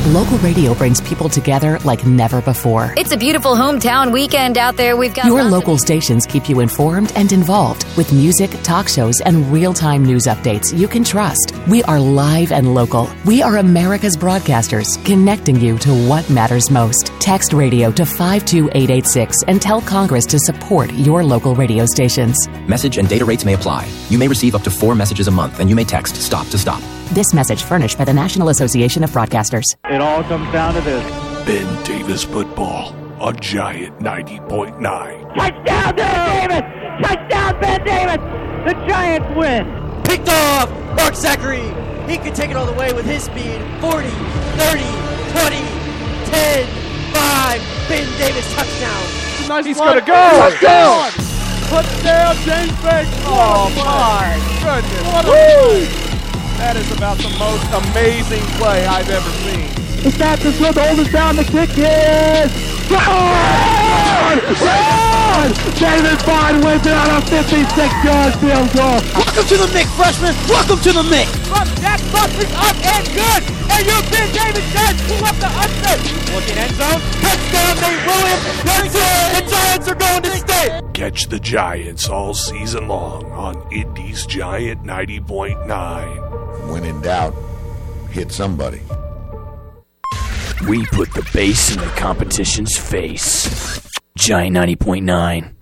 Local radio brings people together like never before. It's a beautiful hometown weekend out there. We've got your local stations keep you informed and involved with music, talk shows, and real-time news updates you can trust. We are live and local. We are America's broadcasters, connecting you to what matters most. Text radio to 52886 and tell Congress to support your local radio stations. Message and data rates may apply. You may receive up to 4 messages a month, and you may text STOP to STOP. This message furnished by the National Association of Broadcasters. It all comes down to this. Ben Davis football on Giant 90.9. Touchdown, Ben Davis! Touchdown, Ben Davis! The Giants win! Picked off! Mark Zachary! He can take it all the way with his speed. 40, 30, 20, 10, 5. Ben Davis touchdown. Nice. He's going to go! Touchdown! Touchdown, James Banks! Oh, my goodness. What a play! That is about the most amazing play I've ever seen. The snap is good. Hold us down. The kick is... Gone! Davis Bond wins it on a 56-yard field goal. Welcome to the mix, freshman. Welcome to the mix. From Jack Buckley's up and good. And your Ben Davis does pull up the upset. Looking end zone. Touchdown, Nate Williams. That's it. The Giants are going to stay. Catch the Giants all season long on Indy's Giant 90.9. When in doubt, hit somebody. We put the bass in the competition's face. Giant 90.9.